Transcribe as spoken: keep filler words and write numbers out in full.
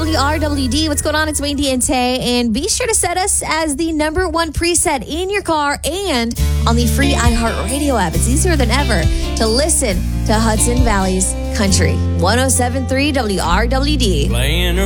W R W D. What's going on? It's Wendy and Tay. And be sure to set us as the number one preset in your car and on the free iHeartRadio app. It's easier than ever to listen to Hudson Valley's Country. one oh seven point three W R W D. Playing